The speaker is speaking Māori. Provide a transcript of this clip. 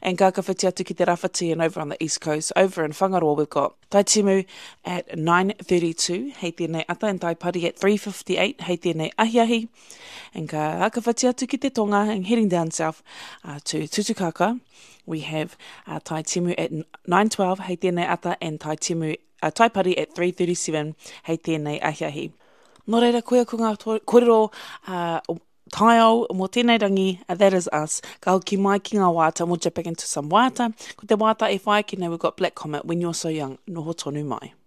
And ka whawhiti atu ki te Rawhiti and over on the East Coast. Over in Whangaroa, we've got Tai Timu at 9:32, hei tēnei ata, and Tai Pari at 3:58, hei tēnei ahiahi. And ka whawhiti atu ki te Tonga, and heading down south to Tutukaka, we have Tai Timu at 9:12, hei tēnei ata, and Tai Pari at 3:37, hei tēnei ahiahi. Nō reira, koe ko ngā kōrero taiao mō tēnei rangi, that is us. Ka hoki mai ki ngā wāta, we'll jump back into some wāta. Ko te wāta e whai, ki nei we've got Black Comet, When You're So Young, noho tonu mai.